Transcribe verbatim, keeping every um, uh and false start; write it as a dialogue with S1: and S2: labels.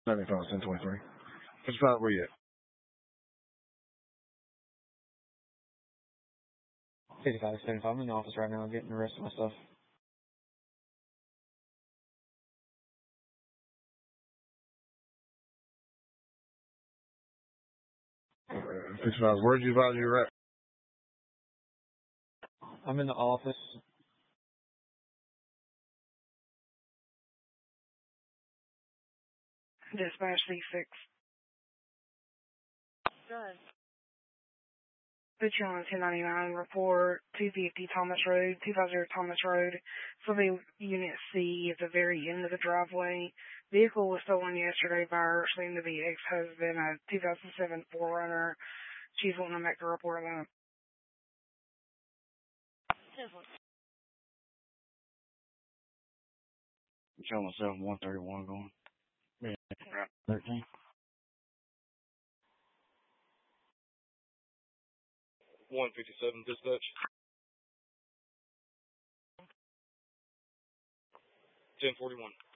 S1: seventy-five, ten twenty-three. fifty-five, where you at?
S2: fifty-five, seventy-five. I'm in the office right now getting the rest of my stuff.
S1: fifty-five, where'd you advise you were at?
S2: I'm in the office.
S3: Dispatch C six. Good. Put you on ten ninety-nine, report two fifty Thomas Road, two fifty Thomas Road. Survey Unit C at the very end of the driveway. Vehicle was stolen yesterday by her soon-to-be ex-husband, a two thousand seven four runner. She's wanting to make a report on it.
S4: Show myself one thirty-one going.
S1: Yeah.
S4: thirteen.
S5: one fifty-seven dispatch. ten forty-one.